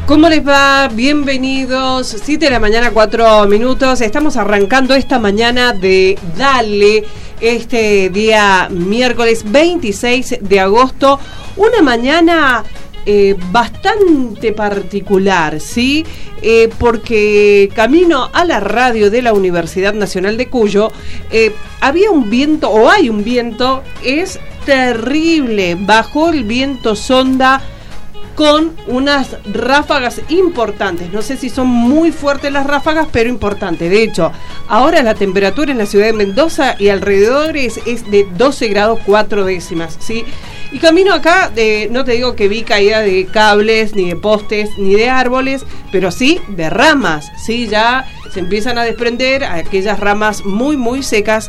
¿Cómo les va? Bienvenidos. 7 de la mañana, 4 minutos. Estamos arrancando esta mañana de Dale, este día miércoles 26 de agosto. Una mañana bastante particular, ¿sí? Porque camino a la radio de la Universidad Nacional de Cuyo, había un viento, o hay un viento, es terrible. Bajó el viento sonda con unas ráfagas importantes. No sé si son muy fuertes las ráfagas, pero importantes. De hecho, ahora la temperatura en la ciudad de Mendoza y alrededores es de 12 grados 4 décimas, ¿sí? Y camino acá, no te digo que vi caída de cables, ni de postes, ni de árboles, pero sí de ramas, ¿sí? Ya se empiezan a desprender aquellas ramas muy, muy secas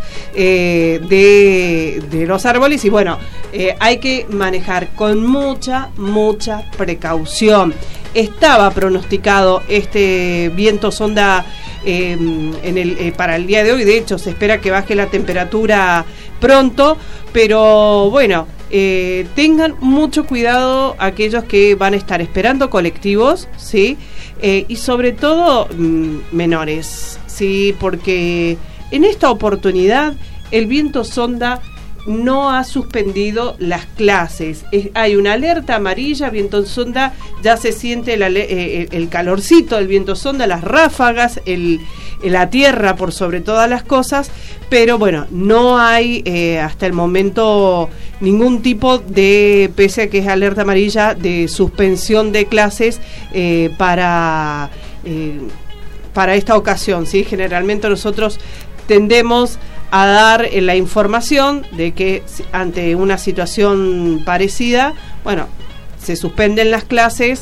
de los árboles. Y bueno, hay que manejar con mucha precaución. Estaba pronosticado este viento sonda para el día de hoy. De hecho, se espera que baje la temperatura pronto, pero bueno, tengan mucho cuidado aquellos que van a estar esperando colectivos, ¿sí? Y sobre todo menores, ¿sí? Porque en esta oportunidad el viento sonda no ha suspendido las clases. Hay una alerta amarilla, viento sonda, ya se siente el calorcito del viento sonda, las ráfagas, la tierra por sobre todas las cosas, pero bueno, no hay hasta el momento ningún tipo de, pese a que es alerta amarilla, de suspensión de clases para esta ocasión, ¿sí? Generalmente nosotros tendemos a dar la información de que ante una situación parecida, bueno, se suspenden las clases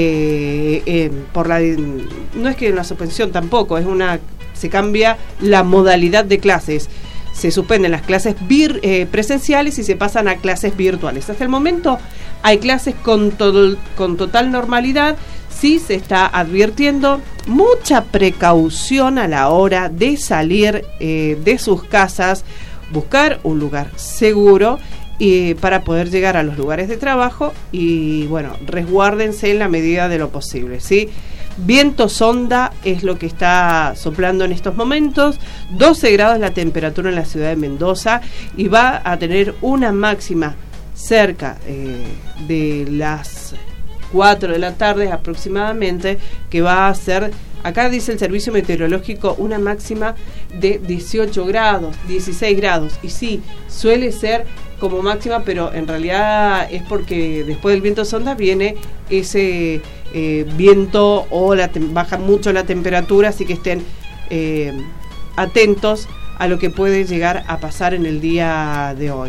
no es que una suspensión tampoco, se cambia la modalidad de clases. Se suspenden las clases presenciales y se pasan a clases virtuales. Hasta el momento hay clases con total normalidad. Sí se está advirtiendo mucha precaución a la hora de salir de sus casas, buscar un lugar seguro para poder llegar a los lugares de trabajo y bueno, resguárdense en la medida de lo posible, ¿sí? Viento sonda es lo que está soplando en estos momentos, 12 grados la temperatura en la ciudad de Mendoza y va a tener una máxima cerca de las 4 de la tarde aproximadamente, que va a ser, acá dice el servicio meteorológico, una máxima de 18 grados, 16 grados, y sí, suele ser como máxima, pero en realidad es porque después del viento sonda viene ese viento o baja mucho la temperatura, así que estén atentos a lo que puede llegar a pasar en el día de hoy.